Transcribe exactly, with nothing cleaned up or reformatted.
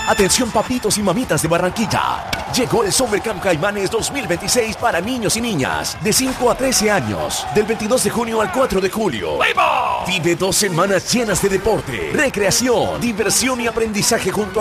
Atención papitos y mamitas de Barranquilla. Llegó el Summer Camp Caimanes dos mil veintiséis para niños y niñas de cinco a trece años, del veintidós de junio al cuatro de julio. Vive dos semanas llenas de deporte, recreación, diversión y aprendizaje junto a